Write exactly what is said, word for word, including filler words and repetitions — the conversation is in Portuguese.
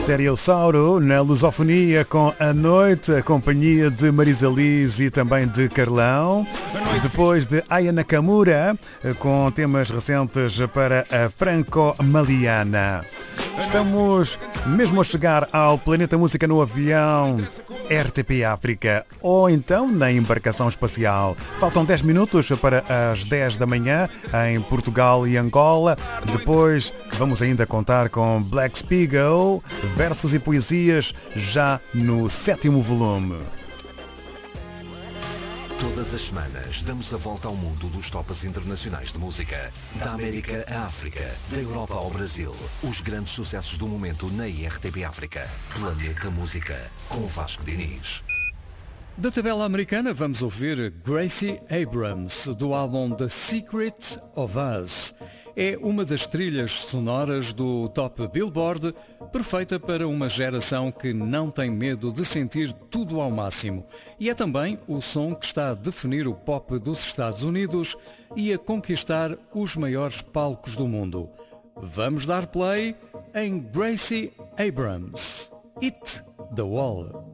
Stereossauro na lusofonia com A Noite, a companhia de Marisa Liz e também de Carlão. Depois de Aya Nakamura com temas recentes para a Franco-Maliana. Estamos mesmo a chegar ao Planeta Música no avião R T P África ou então na embarcação espacial. Faltam dez minutos para as dez da manhã em Portugal e Angola. Depois vamos ainda contar com Black Spiegel, versos e poesias já no sétimo volume. Todas as semanas damos a volta ao mundo dos tops internacionais de música. Da América à África, da Europa ao Brasil. Os grandes sucessos do momento na R T P África. Planeta Música, com Vasco Diniz. Da tabela americana vamos ouvir Gracie Abrams, do álbum The Secret of Us. É uma das trilhas sonoras do Top Billboard, perfeita para uma geração que não tem medo de sentir tudo ao máximo. E é também o som que está a definir o pop dos Estados Unidos e a conquistar os maiores palcos do mundo. Vamos dar play em Gracie Abrams, Hit the Wall.